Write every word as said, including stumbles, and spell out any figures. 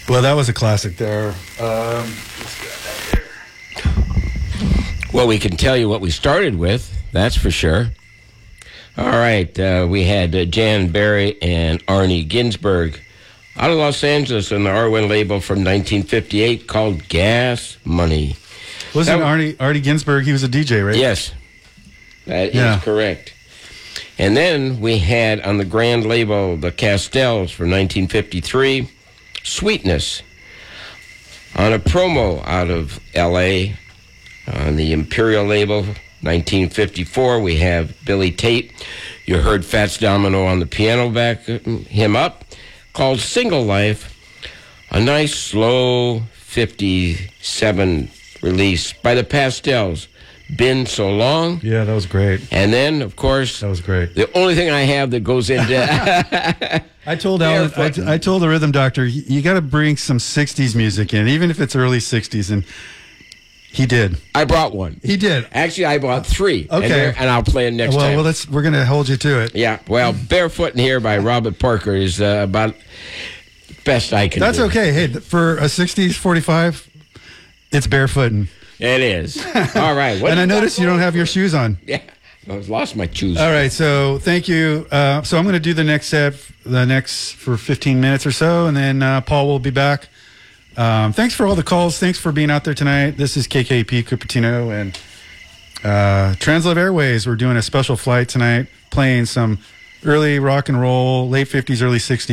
Well, that was a classic there. Um, let's get that here. Well, we can tell you what we started with, that's for sure. All right, uh, we had uh, Jan Berry and Arnie Ginsberg out of Los Angeles on the Arwen label from nineteen fifty-eight called Gas Money. Wasn't That- Arnie, Arnie Ginsberg, he was a D J, right? Yes, that Yeah. is correct. And then we had on the grand label, the Castells from nineteen fifty-three, Sweetness. On a promo out of L A, on the Imperial label, nineteen fifty-four, we have Billy Tate. You heard Fats Domino on the piano back him up, called Single Life, a nice slow fifty-seven release by the Pastels. Been So Long. Yeah, that was great. And then, of course, That was great. the only thing I have that goes into I told Alan, I, Barefoot. I told the rhythm doctor, you, you got to bring some sixties music in, even if it's early sixties, and he did. I brought one. He did. Actually, I bought three. Okay. And, they're- and I'll play it next well, time. well, let's we're gonna hold you to it. Yeah, well, Barefoot in Here by Robert Parker is uh, about best I can That's do. okay. Hey, th- for a sixties forty-five, it's barefooting. It is. All right. What And do I got noticed you going? don't have your shoes on. Yeah, I lost my shoes. All right, so thank you. Uh, so I'm going to do the next set, the next for fifteen minutes or so, and then uh, Paul will be back. Um, thanks for all the calls. Thanks for being out there tonight. This is K K P Cupertino and uh, Translove Airways. We're doing a special flight tonight, playing some early rock and roll, late fifties, early sixties.